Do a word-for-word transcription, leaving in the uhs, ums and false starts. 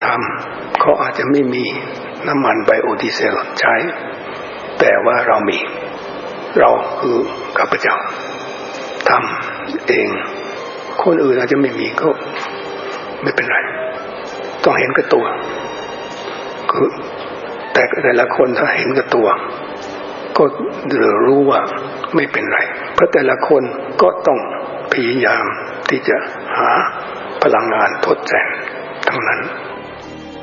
ทำเขาอาจจะไม่มีน้ำมันไบโอดีเซลใช้แต่ว่าเรามีเราคือข้าพเจ้าทำเองคนอื่นอาจจะไม่มีก็ไม่เป็นไรต้องเห็นกับตัวคือแต่แต่ละคนถ้าเห็นกับตัวก็รู้ว่าไม่เป็นไรเพราะแต่ละคนก็ต้องพยายามที่จะหาพลังงานทดแทนทั้งนั้น